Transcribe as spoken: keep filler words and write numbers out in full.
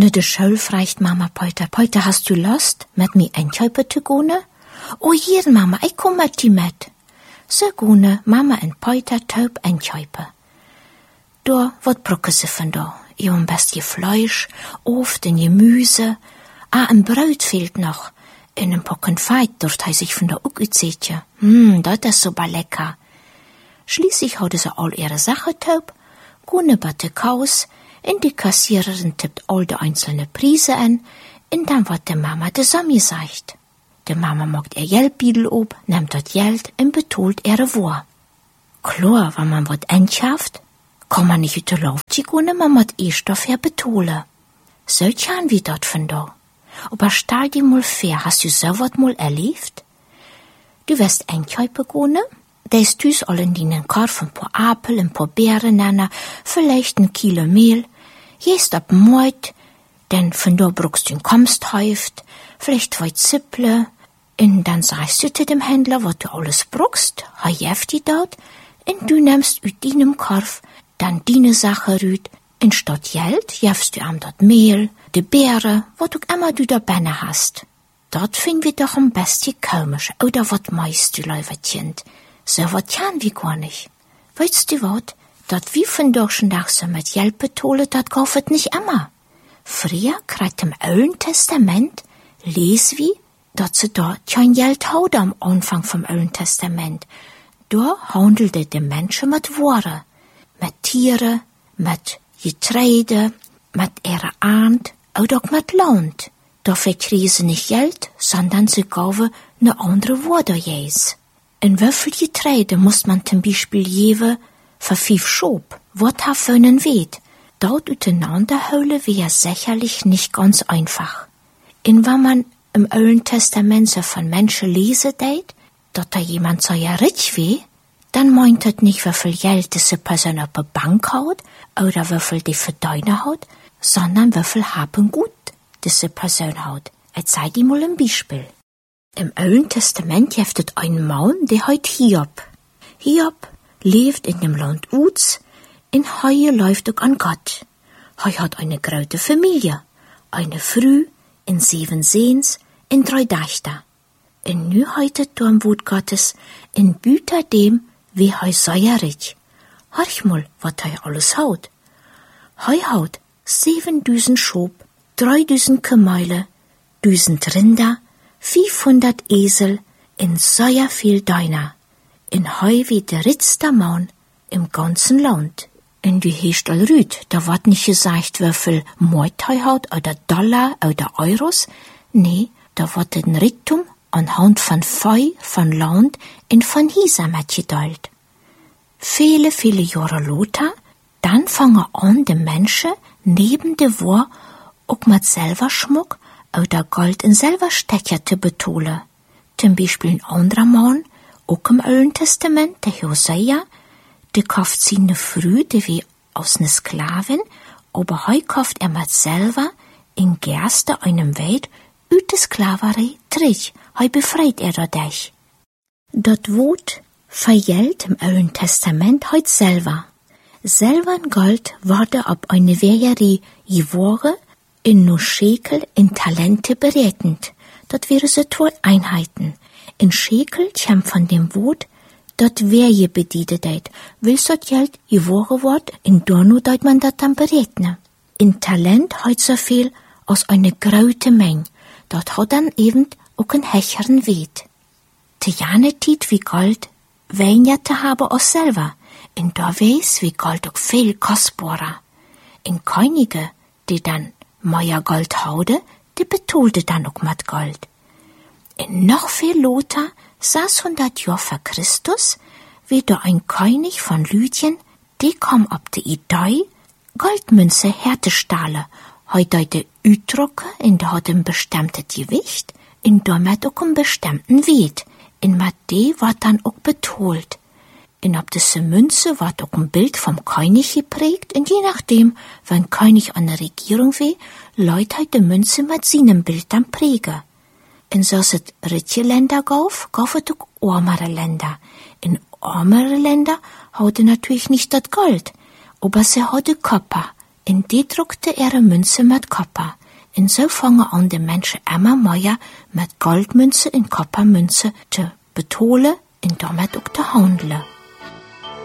Ne de Schul fragt Mama Peuter, Peuter, hast du Lust, mit mir einkaufen zu gehen? Oh, hier, Mama, ich komm mit dir mit. So gehen Mama und Peuter taub einkaufen. Da wird brücken sie von da. Ja, ein bisschen Fleisch, oft ein Gemüse. Ah, ein Brot fehlt noch. In ein paar Konfeit dort he sich von da auch gezählt. Hm, das ist super lecker. Schließlich haute sie all ihre Sachen taub, gune batte Kaus, in die Kassiererin tippt all die einzelne Prise an, und dann wird der Mama de Sammi sagt. Der Mama macht ihr Geldbüdel ob, nimmt das Geld und betont ihre Wohr. Klar, wenn man wat entschafft, kann man nicht über Laufzig ohne man mit E-Stoff her betole. So chan wie dort von da. Aber stell dir mal vor, hast du so wat mal erlebt? Du wirst einkaufen gehen, da ist tüs allen dienen Karf ein paar Apel, ein paar Beeren nennen, vielleicht ein Kilo Mehl, gehst ab Mord, denn von da brauchst du ein Kamsthäuft, vielleicht zwei Zipple, und dann sagst du zu dem Händler, was du alles brauchst, ha jeft die dort, und du nimmst ut deinem Karf dann deine Sache rüt, in statt Geld jefst du am dat Mehl, de Beere, was du immer du dabei hast. Dort finden wir doch am besten komisch, oder wat meist du, Leuwertchen? So wat kann wie gar nicht. Weißt du wat? Dat wie von durchendach so mit Geld betole, dat kaufet nicht immer. Früher kriegt im Alten Testament, les wie, dat sie da kein Geld haut am Anfang vom Alten Testament. Da handelte die Menschen mit Ware, mit Tiere, mit Getreide, mit ihrer Ahnt oder auch mit Land. Dafür kriegen sie nicht Geld, sondern sie gaven ne andere Ware jes. In wieviel Getreide muss man zum Beispiel jewe für fünf Schob, wat ha für einen Weet? Dort uteinanderholen wäre sicherlich nicht ganz einfach. Und wenn man im Alten Testament so von Menschen lesen deit, dat da jemand so ja rich weh, dann meint het nicht, wieviel Geld diese Person auf der Bank haut oder wieviel die Verdeine haut, sondern wieviel haben gut diese Person haut. Erzähl dir mal ein Beispiel. Im Alten Testament heftet ein Mann, der heut Hiob. Hiob lebt in dem Land Uz, in Heue läuft auch an Gott. Heu hat eine große Familie, eine Frau, in sieben Sehns, in drei Dächter. In nu heute Turm Wut Gottes, in Büter dem, wie heu säuerig. Horch mal, wat heu alles haut. Heu haut sieben Düsen Schob, drei Düsen Kemäule, Düsend Rinder, fünfhundert Esel, in säuer viel Deiner. In heu wie der ritzter Mann im ganzen Land. In die Hestel Rüd, da wird nicht gesagt, wieviel Mord heu haut, oder Dollar, oder Euros. Nee, da wird den Rittum anhand von Feu, von Land und von Hisa mitgeteilt. Viele, viele Jahre Lothar, dann fangen an, die Menschen neben der War auch mit Silberschmuck oder Gold in Silberstecher zu betonen. Zum Beispiel ein anderer Mann, auch im Alten Testament, der Hosea, der kauft sie eine Früh, die wie aus einer Sklavin, aber heu kauft er mit Silber in Gerste einem Welt ut der Sklaverei trich, heu befreit er dadurch. Dort wot vergelt im Alten Testament heut selber. Silber und Gold wurde ab eine Währerie geworden, in nur Schekel in Talente berätend. Dort wäre so toll Einheiten. In Schekel käm von dem Wort, dort wer je bediedet deit, will so Geld geworden wird, in Dorno deit man dat dann berätne. In Talent heut so viel aus eine graute Menge, dort hat dann eben auch ein hecheren Weet. Te jane tit wie Gold, weniger te haben aus selber, in da weiß wie Gold auch viel kostbarer. In Könige, die dann mehr Gold haude, die betolte dann auch mit Gold. In noch viel Lothar, sechshundert Jahre vor Christus, wie da ein König von Lydien, die kam ab die Idee, Goldmünze herzustellen, heute de Üdrucke, in der hat ein bestimmtes Gewicht, in damit auch einen bestimmten Wert, in mit de wird dann auch betont. In ab diese Münze wird auch ein Bild vom König geprägt, und je nachdem, wenn König an der Regierung weh, Leute halt die Münze mit seinem Bild dann prägen. In so sit reiche Länder gauf, gaufet auch armere Länder. In armere Länder hatte natürlich nicht das Gold, aber sie hatte Kopper, En die druckte ihre Münze mit Kopper. En so fangen an de Menschen immer mehr mit Goldmünze en Koppermünze te betolen en damit auch te handelen.